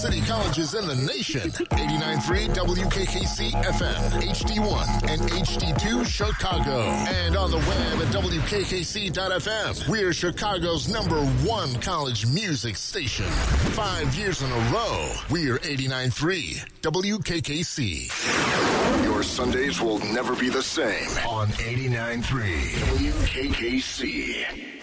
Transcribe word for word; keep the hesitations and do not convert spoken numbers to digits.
city colleges in the nation. eighty-nine point three W K K C F M, H D one, and H D two Chicago. And on the web at W K K C dot F M. We're Chicago's number one college music station. Five years in a row, we're eighty-nine point three W K K C. Your Sundays will never be the same on eighty-nine point three W K K C.